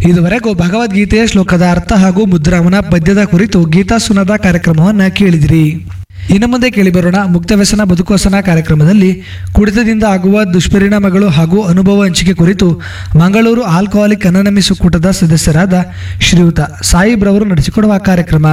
ಇದುವರೆಗೂ ಭಗವದ್ಗೀತೆಯ ಶ್ಲೋಕದ ಅರ್ಥ ಹಾಗೂ ಮುದ್ರಾಮನ ಪದ್ಯದ ಕುರಿತು ಗೀತಾ ಸುನದ ಕಾರ್ಯಕ್ರಮವನ್ನು ಕೇಳಿದಿರಿ. ಇನ್ನು ಮುಂದೆ ಕೇಳಿಬರೋಣ ಮುಕ್ತ ವ್ಯಸನ ಬದುಕುವಸನ ಕಾರ್ಯಕ್ರಮದಲ್ಲಿ ಕುಡಿತದಿಂದ ಆಗುವ ದುಷ್ಪರಿಣಾಮಗಳು ಹಾಗೂ ಅನುಭವ ಹಂಚಿಕೆ ಕುರಿತು ಮಂಗಳೂರು ಆಲ್ಕೋಹಾಲಿಕ್ ಅನಾನಮಿಸ್ ಒಕ್ಕೂಟದ ಸದಸ್ಯರಾದ ಶ್ರೀಯುತ ಸಾಯಿಬ್ ರವರು ನಡೆಸಿಕೊಡುವ ಕಾರ್ಯಕ್ರಮ.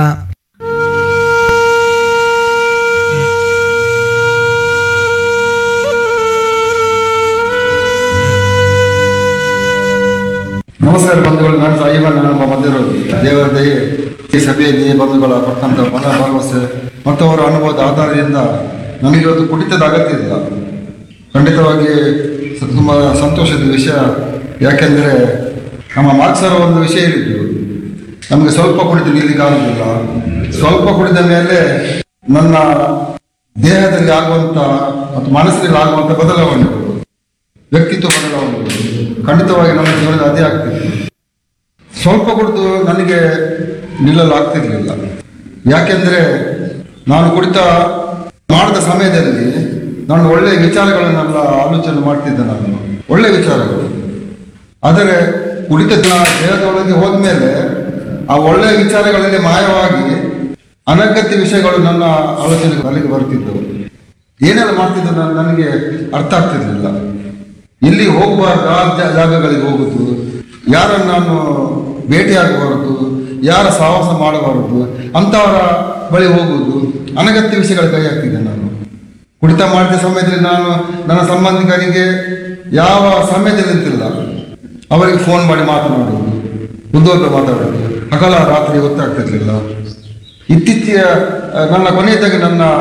ನಮಸ್ಕಾರ ಬಂಧುಗಳು, ನಾನು ಸಾಯಿಬ ನಮ್ಮ ಬಂದಿರೋದು ದೇವರ ದಯೆ ಈ ಸಭೆಯಲ್ಲಿ ಬಂಧುಗಳ ಕೊಟ್ಟಂತ ಮನ ಭರವಸೆ ಮತ್ತು ಅವರ ಅನುಭವದ ಆಧಾರದಿಂದ ನಮಗೆ ಒಂದು ಕುಡಿತದ ಅಗತ್ಯ ಇಲ್ಲ. ಖಂಡಿತವಾಗಿ ತುಂಬ ಸಂತೋಷದ ವಿಷಯ. ಯಾಕೆಂದರೆ ನಮ್ಮ ಮಾರ್ಕ್ಸರ ಒಂದು ವಿಷಯ ಹೇಳಿದ್ರು, ನಮಗೆ ಸ್ವಲ್ಪ ಕುಡಿತ ನಿಲ್ಲಿಕ್ಕೆ ಆಗುವುದಿಲ್ಲ. ಸ್ವಲ್ಪ ಕುಡಿದ ಮೇಲೆ ನನ್ನ ದೇಹದಲ್ಲಿ ಆಗುವಂಥ ಮತ್ತು ಮನಸ್ಸಿನಲ್ಲಿ ಆಗುವಂಥ ಬದಲಾವಣೆಗಳು, ವ್ಯಕ್ತಿತ್ವ ಬದಲಾವಣೆಗಳು ಖಂಡಿತವಾಗಿ ನಮ್ಮ ಜೀವನದ ಅದೇ ಆಗ್ತಿತ್ತು. ಸ್ವಲ್ಪ ಕುಡಿದು ನನಗೆ ನಿಲ್ಲಲು ಆಗ್ತಿರ್ಲಿಲ್ಲ. ಯಾಕೆಂದರೆ ನಾನು ಕುಡಿತ ಮಾಡಿದ ಸಮಯದಲ್ಲಿ ನಾನು ಒಳ್ಳೆಯ ವಿಚಾರಗಳನ್ನೆಲ್ಲ ಆಲೋಚನೆ ಮಾಡ್ತಿದ್ದೆ. ನಾನು ಒಳ್ಳೆಯ ವಿಚಾರಗಳು, ಆದರೆ ಕುಡಿತ ದೇಹದೊಳಗೆ ಹೋದ್ಮೇಲೆ ಆ ಒಳ್ಳೆಯ ವಿಚಾರಗಳಲ್ಲಿ ಮಾಯವಾಗಿ ಅನಗತ್ಯ ವಿಷಯಗಳು ನನ್ನ ಆಲೋಚನೆ ಅಲ್ಲಿಗೆ ಬರ್ತಿದ್ದವು. ಏನೆಲ್ಲ ಮಾಡ್ತಿದ್ದ ನನಗೆ ಅರ್ಥ ಆಗ್ತಿರ್ಲಿಲ್ಲ. ಎಲ್ಲಿ ಹೋಗಬಾರ್ದು ಆ ಜಾಗಗಳಿಗೆ ಹೋಗುದು, ಯಾರನ್ನು ನಾನು ಭೇಟಿಯಾಗಬಾರದು, ಯಾರ ಸಾಹಸ ಮಾಡಬಾರದು ಅಂಥವರ ಬಳಿ ಹೋಗುವುದು, ಅನಗತ್ಯ ವಿಷಯಗಳ ಕೈ ಹಾಕ್ತಿದ್ದೆ ನಾನು. ಕುಡಿತ ಮಾಡಿದ ಸಮಯದಲ್ಲಿ ನಾನು ನನ್ನ ಸಂಬಂಧಿಕರಿಗೆ ಯಾವ ಸಮಯದಲ್ಲಿ ನಿಂತಿಲ್ಲ, ಅವರಿಗೆ ಫೋನ್ ಮಾಡಿ ಮಾತನಾಡುವುದು, ಉದ್ದೋಗ ಮಾತಾಡೋದು, ಹಗಲ ರಾತ್ರಿ ಗೊತ್ತಾಗ್ತಿರ್ಲಿಲ್ಲ. ಇತ್ತೀಚೆಗೆ ನನ್ನ ಕೊನೆಯದಾಗಿ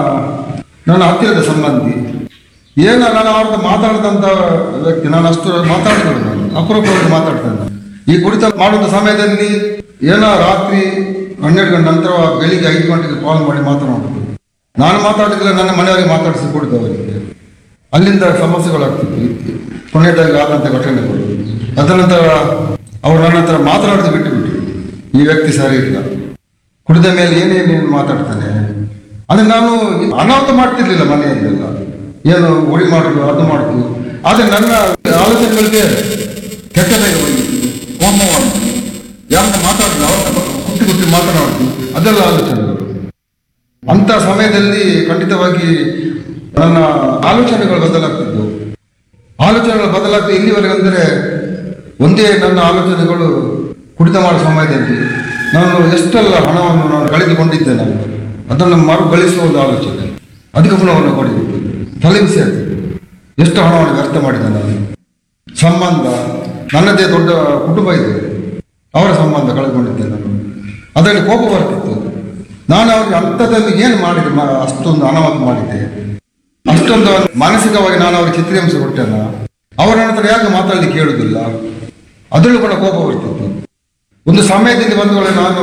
ನನ್ನ ಹತ್ತಿರದ ಸಂಬಂಧಿ ನಾನು ಅವ್ರದ್ದು ಮಾತಾಡಿದಂಥ ವ್ಯಕ್ತಿ, ನಾನು ಅಷ್ಟು ಮಾತಾಡಿದ್ರು, ನಾನು ಅಪರೂಪವಾಗಿ ಮಾತಾಡ್ತೇನೆ. ಈ ಕುಡಿತ ಮಾಡುವ ಸಮಯದಲ್ಲಿ ರಾತ್ರಿ 12 ಗಂಟೆ ನಂತರ ಬೆಳಿಗ್ಗೆ 5 ಗಂಟೆಗೆ ಕಾಲ್ ಮಾಡಿ ಮಾತನಾಡುದು. ನಾನು ಮಾತಾಡಿದ್ರೆ ನನ್ನ ಮನೆಯವರಿಗೆ ಮಾತಾಡಿಸಿ ಕುಡಿದವರಿಗೆ ಅಲ್ಲಿಂದ ಸಮಸ್ಯೆಗಳಾಗ್ತಿತ್ತು. ಕೊನೆಯದಾಗಿ ಆದಂಥ ಘಟನೆಗಳು. ಅದರ ನಂತರ ಅವರು ನನ್ನ ಹತ್ರ ಮಾತನಾಡೋದು ಬಿಟ್ಟುಬಿಟ್ರು. ಈ ವ್ಯಕ್ತಿ ಸರಿ ಇಲ್ಲ, ಕುಡಿದ ಮೇಲೆ ಏನೇನೇನು ಮಾತಾಡ್ತಾನೆ. ಅಂದರೆ ನಾನು ಅನಾಹುತ ಮಾಡ್ತಿರ್ಲಿಲ್ಲ ಮನೆಯಲ್ಲೆಲ್ಲ, ಏನು ಉಡಿ ಮಾಡುದು ಅದು ಮಾಡುದು. ಆದರೆ ನನ್ನ ಆಲೋಚನೆಗಳಿಗೆ ಕೆಟ್ಟದಾಗಿ ಹೋಗಿತ್ತು, ಕೋಪ ಮಾಡುದು, ಯಾರನ್ನ ಮಾತಾಡುದು ಅವ್ರನ್ನ ಕುಟ್ಟಿ ಮಾತನಾಡುದು, ಅದೆಲ್ಲ ಆಲೋಚನೆಗಳು. ಅಂಥ ಸಮಯದಲ್ಲಿ ಖಂಡಿತವಾಗಿ ನನ್ನ ಆಲೋಚನೆಗಳು ಬದಲಾಗ್ತಿದ್ದವು. ಆಲೋಚನೆಗಳು ಬದಲಾಗ್ತದೆ ಇಲ್ಲಿವರೆಗೆ. ಅಂದರೆ ಒಂದೇ ನನ್ನ ಆಲೋಚನೆಗಳು ಕುಡಿತ ಮಾಡುವ ಸಮಯದಲ್ಲಿ ನಾನು ಎಷ್ಟೆಲ್ಲ ಹಣವನ್ನು ನಾನು ಕಳೆದುಕೊಂಡಿದ್ದೆ, ನಾನು ಅದನ್ನು ಮರುಗಳಿಸುವ ಒಂದು ಆಲೋಚನೆ, ಅಧಿಕ ಗುಣವನ್ನು ಪಡೆಯುವುದು, ತಲೆ ಬಿಸಿ ಆಗ್ತದೆ. ಎಷ್ಟು ಹಣವನ್ನು ವ್ಯರ್ಥ ಮಾಡಿದೆ ನಾನು. ಸಂಬಂಧ, ನನ್ನದೇ ದೊಡ್ಡ ಕುಟುಂಬ ಇದೆ, ಅವರ ಸಂಬಂಧ ಕಳೆದುಕೊಂಡಿದ್ದೆ ನಾನು. ಅದರಲ್ಲಿ ಕೋಪ ಬರ್ತಿತ್ತು. ನಾನು ಅವ್ರಿಗೆ ಅಂಥದ್ದಲ್ಲಿ ಏನು ಮಾಡಿದೆ, ಅಷ್ಟೊಂದು ಅನಾಹುತ ಮಾಡಿದ್ದೆ, ಅಷ್ಟೊಂದು ಮಾನಸಿಕವಾಗಿ ನಾನು ಅವ್ರಿಗೆ ಚಿತ್ರಹಿಂಸೆ ಕೊಟ್ಟೆನ. ಅವರ ನಂತರ ಯಾಕೆ ಮಾತಾಡಲಿಕ್ಕೆ ಕೇಳುವುದಿಲ್ಲ, ಅದರಲ್ಲೂ ಕೂಡ ಕೋಪ ಬರ್ತಿತ್ತು. ಒಂದು ಸಮಯದಲ್ಲಿ ಬಂದವಳೆ ನಾನು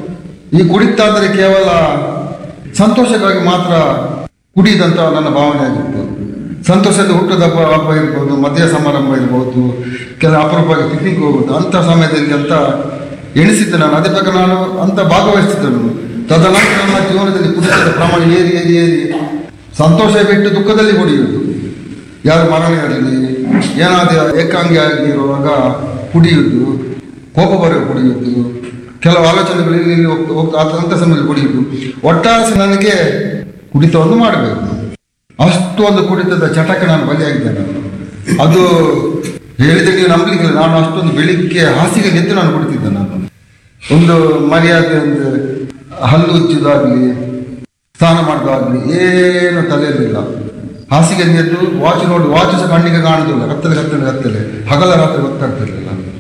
ಈ ಕುಡಿತ ಅಂದರೆ ಕೇವಲ ಸಂತೋಷಕ್ಕಾಗಿ ಮಾತ್ರ ಕುಡಿಯುದಂತ ನನ್ನ ಭಾವನೆ ಆಗಿತ್ತು. ಸಂತೋಷದ ಹುಟ್ಟದ ಹಬ್ಬ ಇರ್ಬೋದು, ಮದುವೆ ಸಮಾರಂಭ ಇರ್ಬೋದು, ಕೆಲವು ಅಪರೂಪವಾಗಿ ಪಿಕ್ನಿಕ್ ಹೋಗೋದು, ಅಂಥ ಸಮಯದಲ್ಲಿ ಅಂತ ಎಣಿಸಿದ್ದೆ ನಾನು. ಅದೇ ಪ್ರಕಾರ ನಾನು ಅಂತ ಭಾಗವಹಿಸ್ತಿದ್ದನು. ತದನಂತರ ನನ್ನ ಜೀವನದಲ್ಲಿ ಕುಡಿತದ ಪ್ರಮಾಣ ಏರಿ ಏರಿ ಏರಿ ಸಂತೋಷ ಬಿಟ್ಟು ದುಃಖದಲ್ಲಿ ಕುಡಿಯುವುದು. ಯಾರು ಮರಣ ಇರಲಿ, ಏನಾದರೂ ಏಕಾಂಗಿ ಆಗಿರುವಾಗ ಕುಡಿಯುವುದು, ಕೋಪ ಬರೋ ಕುಡಿಯುವುದು, ಕೆಲವು ಆಲೋಚನೆಗಳು ಇಲ್ಲಿ ಹೋಗ್ತಾ ಅಂಥ ಸಮಯದಲ್ಲಿ ಕುಡಿಯುವುದು. ಒಟ್ಟಾರೆ ನನಗೆ ಕುಡಿತವನ್ನು ಮಾಡಬೇಕು, ಅಷ್ಟು ಒಂದು ಕುಡಿತದ ಚಟಕ್ಕೆ ನಾನು ಬಲಿಯಾಗಿದ್ದೇನೆ. ಅದು ಹೇಳಿದ್ರೆ ನೀವು ನಂಬಲಿಕ್ಕಿಲ್ಲ. ನಾನು ಅಷ್ಟೊಂದು ಬೆಳಿಗ್ಗೆ ಹಾಸಿಗೆ ನಿಂತು ನಾನು ಕುಡಿತಿದ್ದೆ. ನಾನು ಒಂದು ಮರ್ಯಾದೆ, ಒಂದು ಹಲ್ಲು ಉಚ್ಚುದಾಗಲಿ, ಸ್ನಾನ ಮಾಡೋದಾಗಲಿ ಏನು ತಲೆಯಲ್ಲಿಲ್ಲ. ಹಾಸಿಗೆ ನಿಂತು ವಾಚ್ ನೋಡಿ, ವಾಚ್ ಸಹ ಕಣ್ಣಿಗೆ ಕಾಣುದಿಲ್ಲ, ಕತ್ತಲೆ ಕತ್ತಲೆ ಕತ್ತಲೆ, ಹಗಲ ರಾತ್ರಿ ಗೊತ್ತಾಗ್ತಿರ್ಲಿಲ್ಲ.